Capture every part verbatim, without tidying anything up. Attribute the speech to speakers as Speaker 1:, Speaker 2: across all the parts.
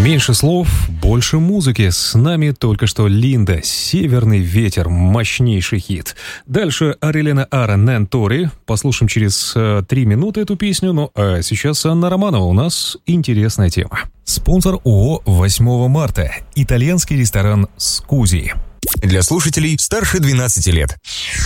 Speaker 1: Меньше слов, больше музыки. С нами только что Линда, «Северный ветер», мощнейший хит. Дальше Арелина Ара, «Нэн Тори». Послушаем через э, три минуты эту песню. Ну а сейчас Анна Романова. У нас интересная тема. Спонсор ООО «восьмого марта». Итальянский ресторан «Скузи».
Speaker 2: Для слушателей старше двенадцати лет.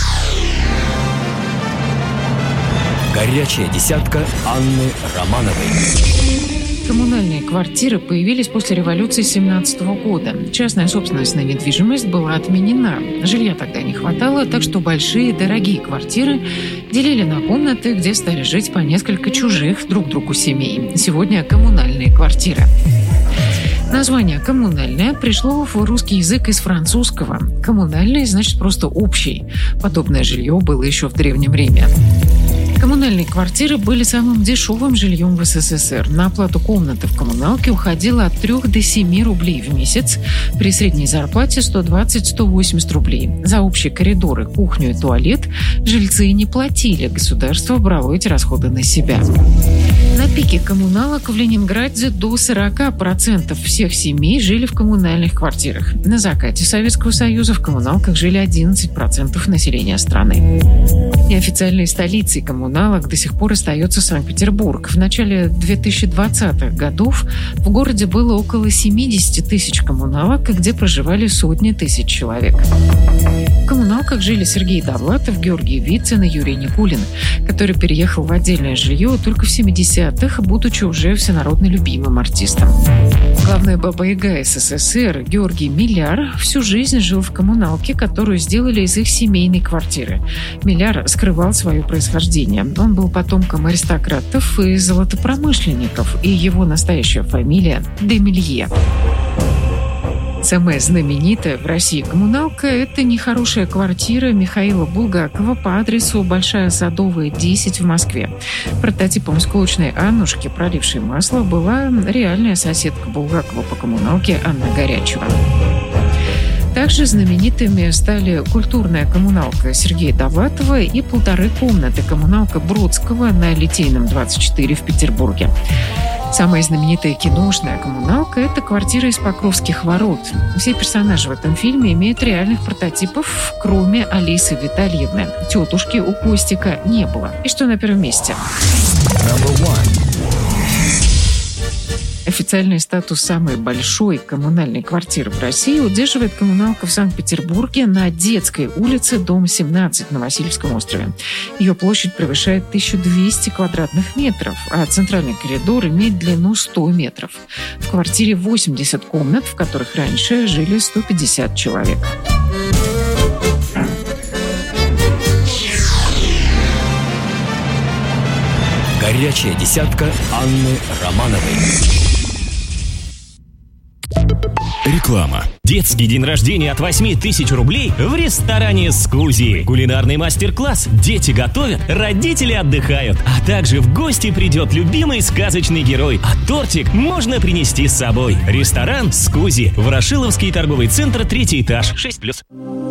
Speaker 3: Горячая десятка Анны Романовой.
Speaker 4: Коммунальные квартиры появились после революции семнадцатого года. Частная собственность на недвижимость была отменена. Жилья тогда не хватало, так что большие, дорогие квартиры делили на комнаты, где стали жить по несколько чужих друг другу семей. Сегодня коммунальные квартиры. Название «коммунальное» пришло в русский язык из французского. «Коммунальный» значит просто «общий». Подобное жилье было еще в Древнем Риме. Коммунальные квартиры были самым дешевым жильем в СССР. На оплату комнаты в коммуналке уходило от трёх до семи рублей в месяц. При средней зарплате сто двадцать - сто восемьдесят рублей. За общие коридоры, кухню и туалет жильцы не платили. Государство брало эти расходы на себя. На пике коммуналок в Ленинграде до сорока процентов всех семей жили в коммунальных квартирах. На закате Советского Союза в коммуналках жили одиннадцать процентов населения страны. Неофициальной столицей коммуналок до сих пор остается Санкт-Петербург. В начале две тысячи двадцатых годов в городе было около семьдесят тысяч коммуналок, где проживали сотни тысяч человек. В коммуналках жили Сергей Довлатов, Георгий Вицин и Юрий Никулин, который переехал в отдельное жилье только в семидесятых, будучи уже всенародно любимым артистом. Главная баба-яга СССР Георгий Миляр всю жизнь жил в коммуналке, которую сделали из их семейной квартиры. Миляр скрывал свое происхождение. Он был потомком аристократов и золотопромышленников, и его настоящая фамилия – Демелье. Самая знаменитая в России коммуналка – это нехорошая квартира Михаила Булгакова по адресу Большая Садовая, десять в Москве. Прототипом склочной Аннушки, пролившей масло, была реальная соседка Булгакова по коммуналке Анна Горячева. Также знаменитыми стали культурная коммуналка Сергея Довлатова и полторы комнаты коммуналка Бродского на Литейном, двадцать четыре в Петербурге. Самая знаменитая киношная коммуналка – это квартира из Покровских ворот. Все персонажи в этом фильме имеют реальных прототипов, кроме Алисы Витальевны. Тетушки у Костика не было. И что на первом месте? Официальный статус самой большой коммунальной квартиры в России удерживает коммуналка в Санкт-Петербурге на Детской улице, дом семнадцать на Васильевском острове. Ее площадь превышает тысячу двести квадратных метров, а центральный коридор имеет длину сто метров. В квартире восемьдесят комнат, в которых раньше жили сто пятьдесят человек.
Speaker 3: Горячая десятка Анны Романовой.
Speaker 5: Реклама. Детский день рождения от восьми тысяч рублей в ресторане «Скузи». Кулинарный мастер-класс. Дети готовят, родители отдыхают. А также в гости придет любимый сказочный герой. А тортик можно принести с собой. Ресторан «Скузи». Ворошиловский торговый центр, третий этаж, шесть плюс.